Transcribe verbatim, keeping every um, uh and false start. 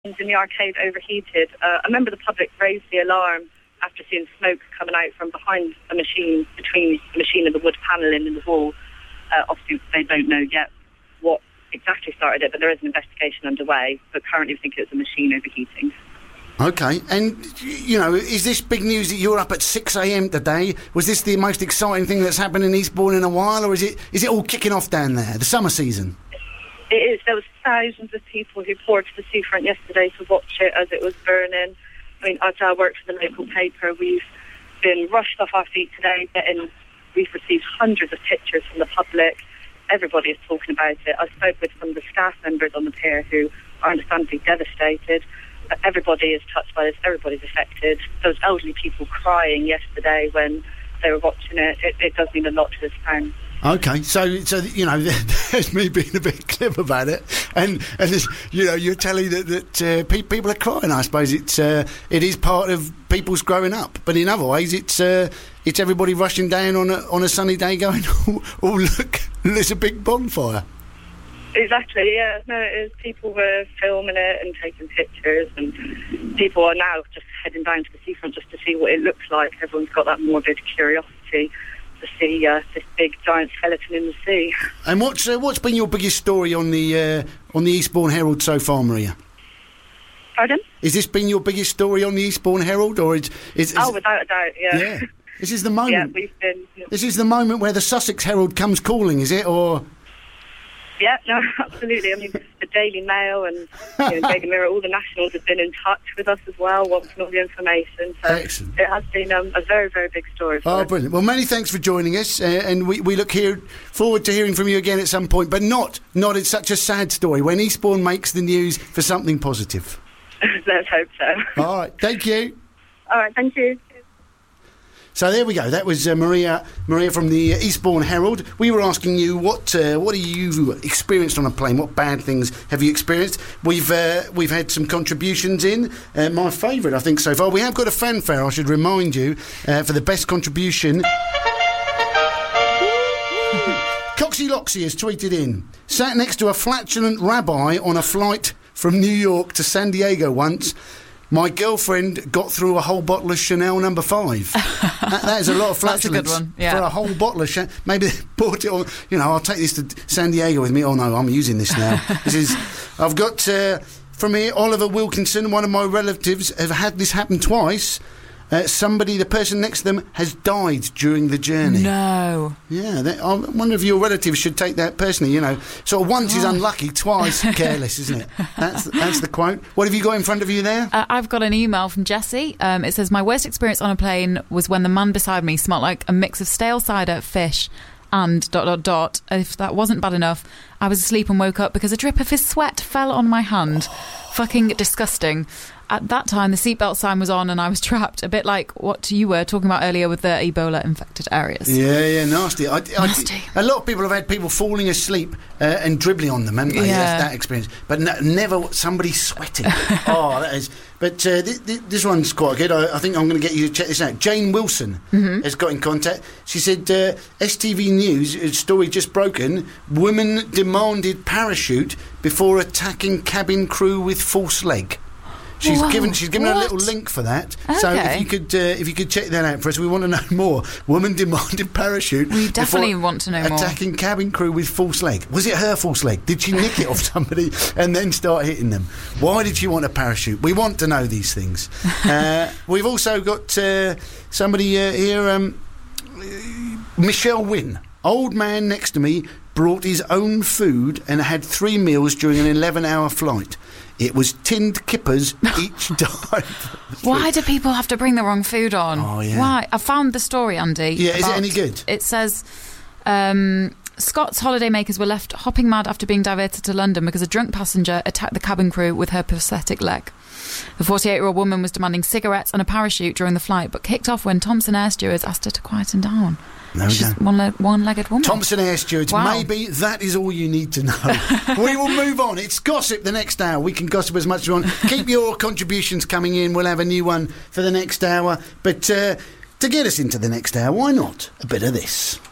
in the arcade overheated. Uh, a member of the public raised the alarm after seeing smoke coming out from behind a machine, between the machine and the wood panelling in the wall. Uh, obviously, they don't know yet what exactly started it, but there is an investigation underway. But currently, we think it was a machine overheating. OK, and, you know, is this big news that you're up at six a.m. today? Was this the most exciting thing that's happened in Eastbourne in a while, or is it is it all kicking off down there, the summer season? It is. There was thousands of people who poured to the seafront yesterday to watch it as it was burning. I mean, as I work for the local paper, we've been rushed off our feet today, getting, we've received hundreds of pictures from the public. Everybody is talking about it. I spoke with some of the staff members on the pier who are understandably devastated. But everybody is touched by this. Everybody's affected. Those elderly people crying yesterday when they were watching it, it, it does mean a lot to this town. OK, so, so you know, there's me being a bit glib about it, and, and this, you know, you're telling that, that uh, pe- people are crying. I suppose it's uh, it is part of people's growing up, but in other ways it's uh, it's everybody rushing down on a, on a sunny day going, oh, oh, look, there's a big bonfire. Exactly, yeah. No, it is. People were filming it and taking pictures, and people are now just heading down to the seafront just to see what it looks like. Everyone's got that morbid curiosity to see uh, this big giant skeleton in the sea. And what's uh, what's been your biggest story on the uh, on the Eastbourne Herald so far, Maria? Pardon? Is this been your biggest story on the Eastbourne Herald, or is, is, is oh, without a doubt, yeah. Yeah. This is the moment. Yeah, we've been. Yeah. This is the moment where the Sussex Herald comes calling, is it, or? Yeah, no, absolutely. I mean, the Daily Mail and you know, Daily Mirror, all the nationals have been in touch with us as well, wanting all the information. So excellent. It has been um, a very, very big story for Oh, us. Brilliant. Well, many thanks for joining us, uh, and we, we look here forward to hearing from you again at some point, but not, not it's such a sad story, when Eastbourne makes the news for something positive. Let's hope so. All right, thank you. All right, thank you. So there we go. That was uh, Maria Maria from the Eastbourne Herald. We were asking you what uh, what have you experienced on a plane? What bad things have you experienced? We've uh, we've had some contributions in. Uh, my favourite, I think, so far. We have got a fanfare. I should remind you uh, for the best contribution. Coxie Loxie has tweeted in. Sat next to a flatulent rabbi on a flight from New York to San Diego once. My girlfriend got through a whole bottle of Chanel number five. that, that is a lot of flatulence. That's a good one, yeah. For a whole bottle of Chanel. Maybe they bought it on, you know, I'll take this to San Diego with me. Oh, no, I'm using this now. This is, I've got, uh, from here, Oliver Wilkinson, one of my relatives, have had this happen twice. Uh, somebody, the person next to them, has died during the journey. No. Yeah, that, I wonder if your relatives should take that personally, you know. Sort of once is unlucky, twice careless, isn't it? That's, that's the quote. What have you got in front of you there? Uh, I've got an email from Jessie. Um, it says, my worst experience on a plane was when the man beside me smelt like a mix of stale cider, fish, and dot, dot, dot. If that wasn't bad enough, I was asleep and woke up because a drip of his sweat fell on my hand. Fucking disgusting. At that time, the seatbelt sign was on and I was trapped, a bit like what you were talking about earlier with the Ebola-infected areas. Yeah, yeah, nasty. I, I, nasty. I, a lot of people have had people falling asleep uh, and dribbling on them, haven't they? Yeah. That's that experience. But no, never somebody sweating. Oh, that is... But uh, th- th- this one's quite good. I, I think I'm going to get you to check this out. Jane Wilson mm-hmm. has got in contact. She said, uh, S T V News, a story just broken, woman demanded parachute before attacking cabin crew with false leg. She's Whoa, given she's given what? a little link for that. Okay. So if you could uh, if you could check that out for us, we want to know more. Woman demanded parachute. We definitely want to know more. Attacking cabin crew with false leg. Was it her false leg? Did she nick it off somebody and then start hitting them? Why did she want a parachute? We want to know these things. uh, we've also got uh, somebody uh, here, um, Michelle Wynne. Old man next to me brought his own food and had three meals during an eleven-hour flight. It was tinned kippers each time. Why do people have to bring the wrong food on? Oh, yeah. Why? I found the story, Andy. Yeah, is it about- any good? It says... Um, Scott's holidaymakers were left hopping mad after being diverted to London because a drunk passenger attacked the cabin crew with her prosthetic leg. The forty-eight-year-old woman was demanding cigarettes and a parachute during the flight, but kicked off when Thomson Air Stewards asked her to quieten down. There we She's go. one le- one-legged woman. Thomson Air Stewards. Wow. Maybe that is all you need to know. We will move on. It's gossip the next hour. We can gossip as much as we want. Keep your contributions coming in. We'll have a new one for the next hour. But uh, to get us into the next hour, why not a bit of this?